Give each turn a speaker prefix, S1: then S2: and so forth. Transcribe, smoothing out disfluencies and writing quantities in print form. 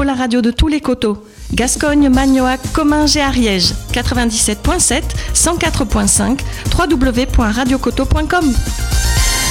S1: la radio de tous les coteaux. Gascogne, Magnoac, Comminges et Ariège. 97.7, 104.5, www.radiocoteau.com.